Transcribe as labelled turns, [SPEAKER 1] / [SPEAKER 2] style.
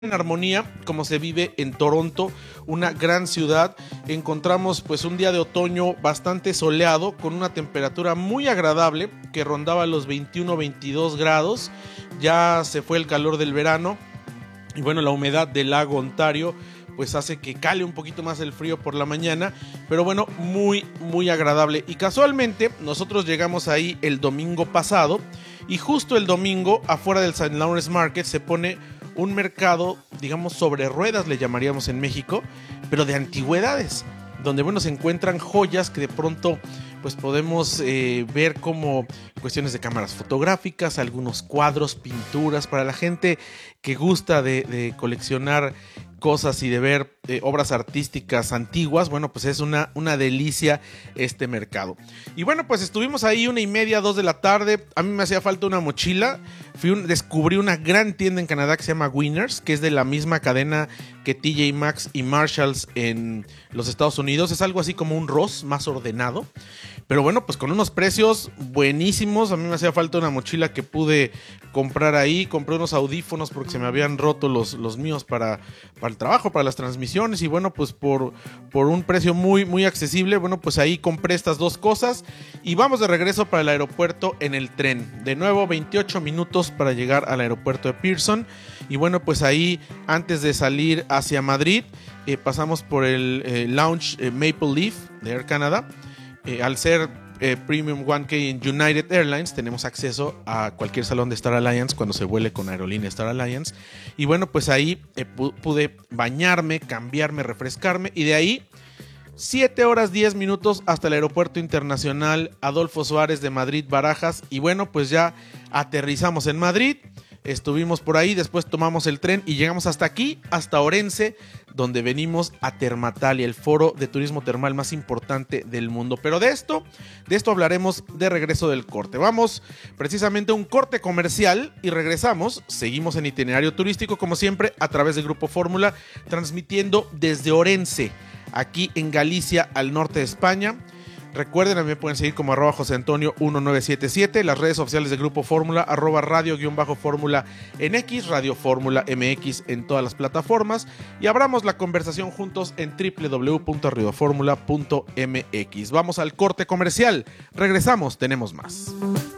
[SPEAKER 1] en armonía como se vive en Toronto, una gran ciudad. Encontramos pues un día de otoño bastante soleado con una temperatura muy agradable que rondaba los 21-22 grados. Ya se fue el calor del verano y bueno, la humedad del lago Ontario pues hace que cale un poquito más el frío por la mañana, pero bueno, muy agradable. Y casualmente nosotros llegamos ahí el domingo pasado y justo el domingo afuera del St. Lawrence Market se pone un mercado, digamos, sobre ruedas le llamaríamos en México, pero de antigüedades, donde bueno, se encuentran joyas que de pronto pues podemos ver como cuestiones de cámaras fotográficas, algunos cuadros, pinturas, para la gente que gusta de coleccionar cosas y de ver obras artísticas antiguas. Bueno, pues es una delicia este mercado. Y bueno, pues estuvimos ahí 1:30, 2 de la tarde. A mí me hacía falta una mochila. Descubrí una gran tienda en Canadá que se llama Winners, que es de la misma cadena que TJ Maxx y Marshalls en los Estados Unidos. Es algo así como un Ross más ordenado, pero bueno, pues con unos precios buenísimos. A mí me hacía falta una mochila que pude comprar ahí. Compré unos audífonos porque se me habían roto los míos para el trabajo, para las transmisiones, y bueno, pues por un precio muy accesible. Bueno, pues ahí compré estas dos cosas y vamos de regreso para el aeropuerto en el tren. De nuevo 28 minutos para llegar al aeropuerto de Pearson. Y bueno, pues ahí antes de salir hacia Madrid pasamos por el lounge Maple Leaf de Air Canada. Al ser Premium 1K en United Airlines tenemos acceso a cualquier salón de Star Alliance cuando se vuele con aerolínea Star Alliance. Y bueno, pues ahí pude bañarme, cambiarme, refrescarme, y de ahí 7 horas 10 minutos hasta el aeropuerto internacional Adolfo Suárez de Madrid Barajas. Y bueno, pues ya aterrizamos en Madrid. Estuvimos por ahí, después tomamos el tren y llegamos hasta aquí, hasta Orense, donde venimos a Termatalia, el foro de turismo termal más importante del mundo. Pero de esto hablaremos de regreso del corte. Vamos precisamente a un corte comercial y regresamos. Seguimos en itinerario turístico, como siempre, a través de Grupo Fórmula, transmitiendo desde Orense, aquí en Galicia, al norte de España. Recuerden, a mí me pueden seguir como @joseantonio1977, las redes sociales de Grupo Fórmula, @radio_fórmula en X, Radio Fórmula MX en todas las plataformas, y abramos la conversación juntos en www.radioformula.mx. Vamos al corte comercial, regresamos, tenemos más.